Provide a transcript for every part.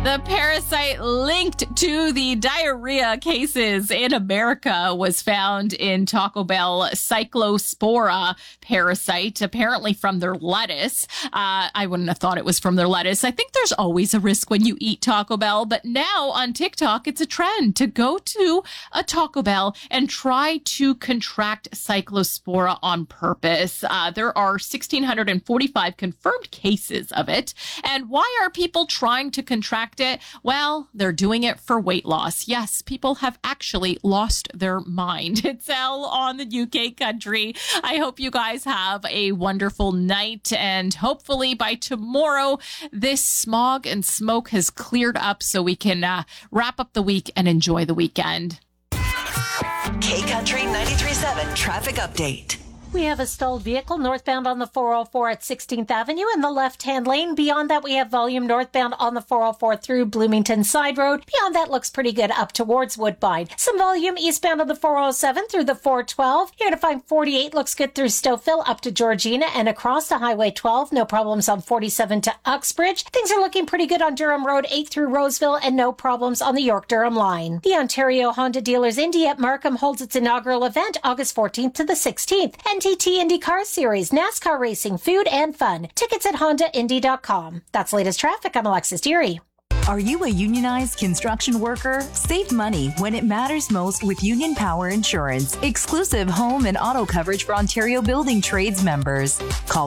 The parasite linked to the diarrhea cases in America was found in Taco Bell Cyclospora parasite, apparently from their lettuce. I wouldn't have thought it was from their lettuce. I think there's always a risk when you eat Taco Bell, but now on TikTok, it's a trend to go to a Taco Bell and try to contract Cyclospora on purpose. There are 1,645 confirmed cases of it. And why are people trying to contract it? Well, they're doing it for weight loss. Yes, people have actually lost their mind. It's Elle on the UK Country. I hope you guys have a wonderful night, and hopefully by tomorrow, this smog and smoke has cleared up so we can wrap up the week and enjoy the weekend. K Country 93.7 traffic update. We have a stalled vehicle northbound on the 404 at 16th Avenue in the left-hand lane. Beyond that, we have volume northbound on the 404 through Bloomington Side Road. Beyond that, looks pretty good up towards Woodbine. Some volume eastbound on the 407 through the 412. You're going to find 48 looks good through Stouffville up to Georgina and across to Highway 12. No problems on 47 to Uxbridge. Things are looking pretty good on Durham Road 8 through Roseville, and no problems on the York-Durham line. The Ontario Honda Dealers Indy at Markham holds its inaugural event August 14th to the 16th. NTT Indy Car Series, NASCAR racing, food, and fun. Tickets at HondaIndy.com. That's latest traffic. I'm Alexis Deary. Are you a unionized construction worker? Save money when it matters most with Union Power Insurance. Exclusive home and auto coverage for Ontario Building Trades members. Call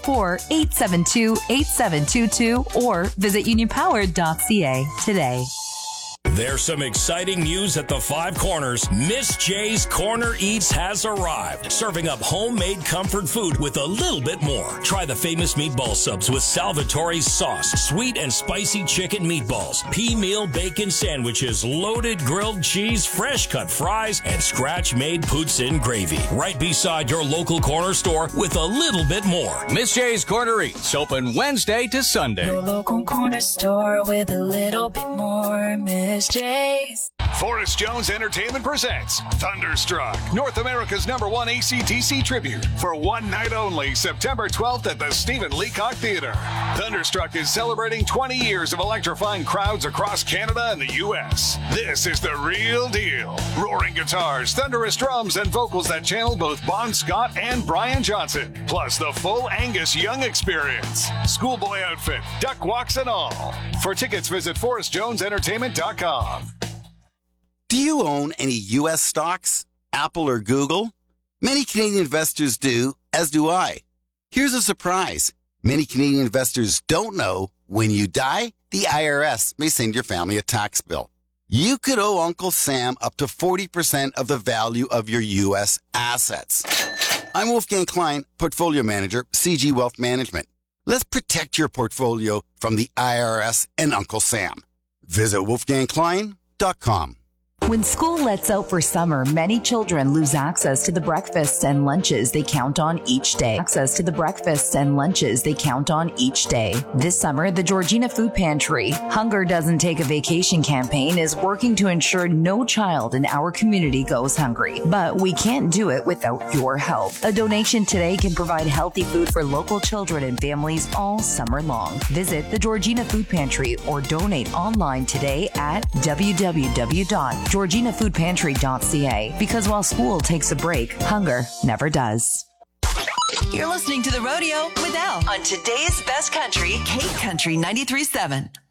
844-872-8722 or visit unionpower.ca today. There's some exciting news at the Five Corners. Miss J's Corner Eats has arrived, serving up homemade comfort food with a little bit more. Try the famous meatball subs with Salvatore's sauce, sweet and spicy chicken meatballs, pea meal bacon sandwiches, loaded grilled cheese, fresh cut fries, and scratch-made poutine gravy. Right beside your local corner store with a little bit more. Miss J's Corner Eats, open Wednesday to Sunday. Your local corner store with a little bit more. Miss J's. Forrest Jones Entertainment presents Thunderstruck, North America's #1 AC/DC tribute, for one night only, September 12th at the Stephen Leacock Theatre. Thunderstruck is celebrating 20 years of electrifying crowds across Canada and the U.S. This is the real deal. Roaring guitars, thunderous drums, and vocals that channel both Bon Scott and Brian Johnson, plus the full Angus Young experience. Schoolboy outfit, duck walks and all. For tickets, visit ForrestJonesEntertainment.com. Do you own any U.S. stocks, Apple or Google? Many Canadian investors do, as do I. Here's a surprise. Many Canadian investors don't know when you die, the IRS may send your family a tax bill. You could owe Uncle Sam up to 40% of the value of your U.S. assets. I'm Wolfgang Klein, Portfolio Manager, CG Wealth Management. Let's protect your portfolio from the IRS and Uncle Sam. Visit wolfgangklein.com. When school lets out for summer, many children lose access to the breakfasts and lunches they count on each day. This summer, the Georgina Food Pantry, Hunger Doesn't Take a Vacation campaign is working to ensure no child in our community goes hungry. But we can't do it without your help. A donation today can provide healthy food for local children and families all summer long. Visit the Georgina Food Pantry or donate online today at www.georginafoodpantry.ca, because while school takes a break, hunger never does. You're listening to The Rodeo with Elle on today's best country, K Country 93.7.